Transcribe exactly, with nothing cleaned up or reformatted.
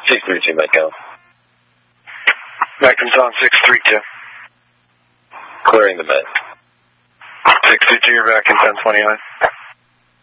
six three two, Metcalf. Magnum's on six three two. Clearing the Met. six two two, you're back in ten twenty-nine.